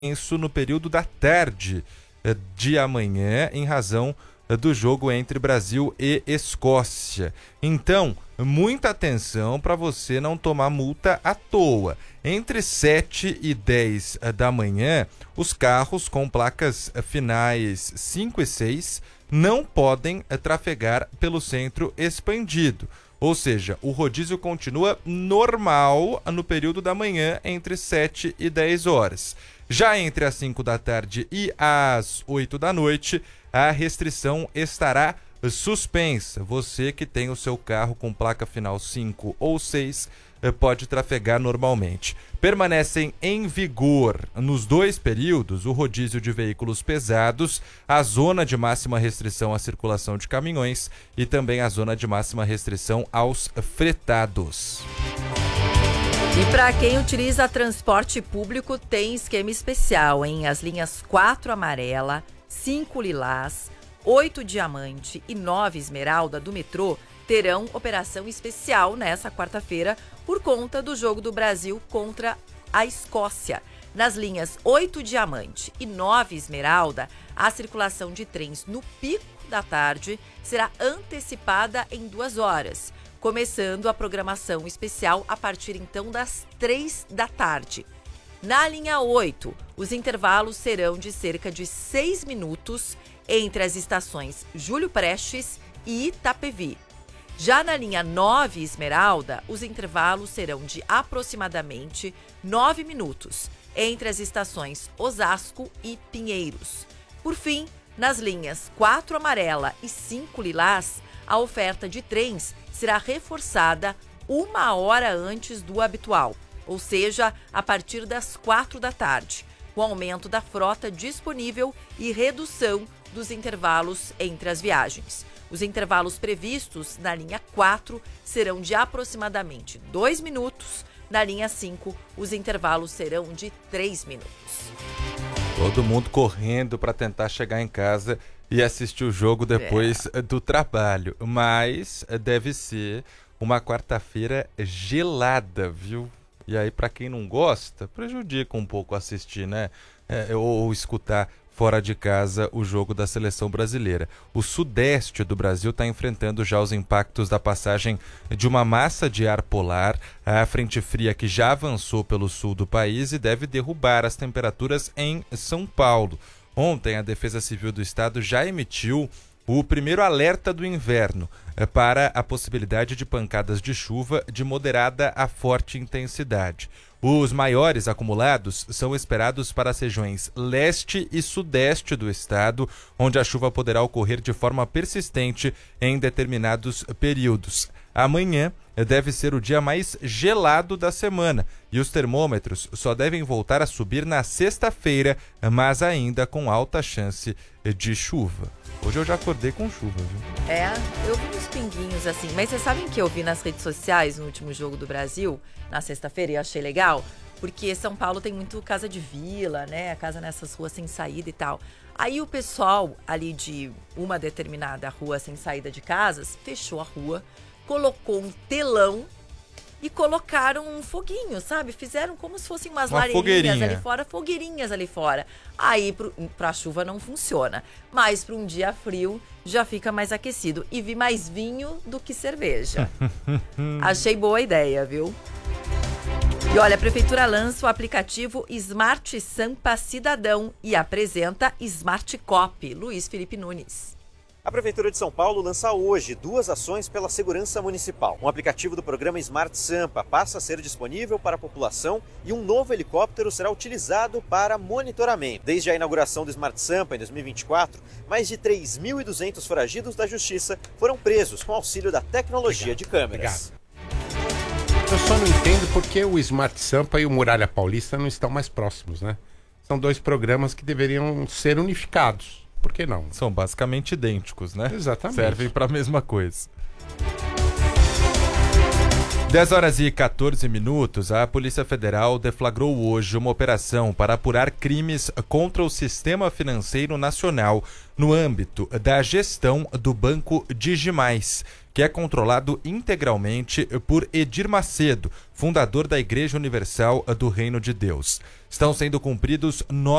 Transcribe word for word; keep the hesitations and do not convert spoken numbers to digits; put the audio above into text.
isso no período da tarde de amanhã, em razão do jogo entre Brasil e Escócia. Então, muita atenção para você não tomar multa à toa. Entre sete e dez da manhã, os carros com placas finais cinco e seis não podem trafegar pelo centro expandido. Ou seja, o rodízio continua normal no período da manhã, entre sete e dez horas. Já entre as cinco da tarde e as oito da noite, a restrição estará suspensa. Você que tem o seu carro com placa final cinco ou seis pode trafegar normalmente. Permanecem em vigor nos dois períodos o rodízio de veículos pesados, a zona de máxima restrição à circulação de caminhões e também a zona de máxima restrição aos fretados. E para quem utiliza transporte público, tem esquema especial, hein? As linhas quatro amarela, cinco lilás, oito diamante e nove esmeralda do metrô terão operação especial nessa quarta-feira por conta do jogo do Brasil contra a Escócia. Nas linhas oito diamante e nove esmeralda, a circulação de trens no pico da tarde será antecipada em duas horas, começando a programação especial a partir então das três da tarde. Na linha oito, os intervalos serão de cerca de seis minutos entre as estações Júlio Prestes e Itapevi. Já na linha nove Esmeralda, os intervalos serão de aproximadamente nove minutos entre as estações Osasco e Pinheiros. Por fim, nas linhas quatro Amarela e cinco Lilás, a oferta de trens será reforçada uma hora antes do habitual, ou seja, a partir das quatro da tarde, com aumento da frota disponível e redução dos intervalos entre as viagens. Os intervalos previstos na linha quatro serão de aproximadamente dois minutos, na linha cinco os intervalos serão de três minutos. Todo mundo correndo para tentar chegar em casa e assistir o jogo depois é. do trabalho, mas deve ser uma quarta-feira gelada, viu? E aí, para quem não gosta, prejudica um pouco assistir, né? É, ou escutar fora de casa o jogo da seleção brasileira. O sudeste do Brasil está enfrentando já os impactos da passagem de uma massa de ar polar, a frente fria que já avançou pelo sul do país e deve derrubar as temperaturas em São Paulo. Ontem, a Defesa Civil do Estado já emitiu o primeiro alerta do inverno para a possibilidade de pancadas de chuva de moderada a forte intensidade. Os maiores acumulados são esperados para as regiões leste e sudeste do estado, onde a chuva poderá ocorrer de forma persistente em determinados períodos. Amanhã deve ser o dia mais gelado da semana e os termômetros só devem voltar a subir na sexta-feira, mas ainda com alta chance de chuva. Hoje eu já acordei com chuva, viu? É, eu vi uns pinguinhos assim, mas vocês sabem que eu vi nas redes sociais no último jogo do Brasil, na sexta-feira, e eu achei legal, porque São Paulo tem muito casa de vila, né, casa nessas ruas sem saída e tal. Aí o pessoal ali de uma determinada rua sem saída de casas, fechou a rua, colocou um telão e colocaram um foguinho, sabe? Fizeram como se fossem umas Uma lareirinhas fogueirinha. ali fora, fogueirinhas ali fora. Aí pro, pra chuva não funciona, mas para um dia frio já fica mais aquecido. E vi mais vinho do que cerveja. Achei boa a ideia, viu? E olha, a Prefeitura lança o aplicativo Smart Sampa Cidadão e apresenta Smart Cop. Luiz Felipe Nunes. A Prefeitura de São Paulo lança hoje duas ações pela segurança municipal. Um aplicativo do programa Smart Sampa passa a ser disponível para a população e um novo helicóptero será utilizado para monitoramento. Desde a inauguração do Smart Sampa em dois mil e vinte e quatro, mais de três mil e duzentos foragidos da Justiça foram presos com auxílio da tecnologia obrigado, de câmeras. Obrigado. Eu só não entendo por que o Smart Sampa e o Muralha Paulista não estão mais próximos, né? São dois programas que deveriam ser unificados. Por que não? São basicamente idênticos, né? Exatamente. Servem para a mesma coisa. dez horas e quatorze minutos, a Polícia Federal deflagrou hoje uma operação para apurar crimes contra o sistema financeiro nacional no âmbito da gestão do Banco Digimais, que é controlado integralmente por Edir Macedo, fundador da Igreja Universal do Reino de Deus. Estão sendo cumpridos nove